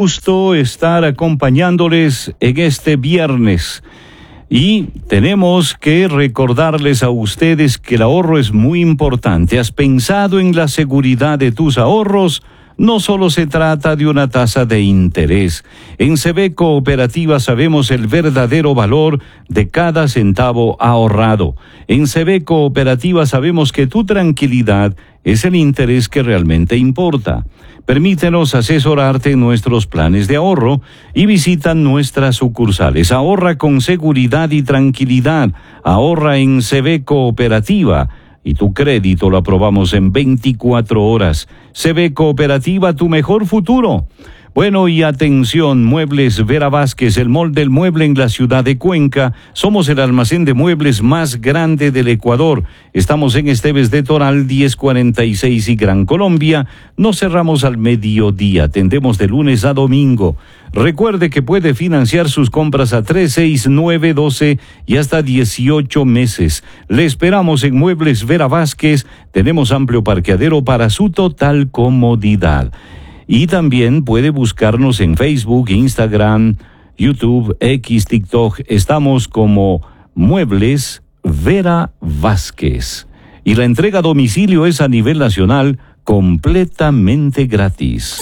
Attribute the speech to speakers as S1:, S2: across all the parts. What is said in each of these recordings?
S1: gusto estar acompañándoles en este viernes. Y tenemos que recordarles a ustedes que el ahorro es muy importante. ¿Has pensado en la seguridad de tus ahorros? No solo se trata de una tasa de interés. En CB Cooperativa sabemos el verdadero valor de cada centavo ahorrado. En CB Cooperativa sabemos que tu tranquilidad es el interés que realmente importa. Permítenos asesorarte en nuestros planes de ahorro y visita nuestras sucursales. Ahorra con seguridad y tranquilidad. Ahorra en CB Cooperativa. Y tu crédito lo aprobamos en 24 horas. CB Cooperativa, tu mejor futuro. Bueno, y atención, Muebles Vera Vázquez, el mall del mueble en la ciudad de Cuenca. Somos el almacén de muebles más grande del Ecuador. Estamos en Esteves de Toral, 1046 y Gran Colombia. Nos cerramos al mediodía. Atendemos de lunes a domingo. Recuerde que puede financiar sus compras a 3, 6, 9, 12 y hasta 18 meses. Le esperamos en Muebles Vera Vázquez. Tenemos amplio parqueadero para su total comodidad. Y también puede buscarnos en Facebook, Instagram, YouTube, X, TikTok. Estamos como Muebles Vera Vázquez. Y la entrega a domicilio es a nivel nacional completamente gratis.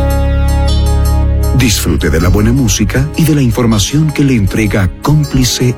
S2: Disfrute de la buena música y de la información que le entrega Cómplice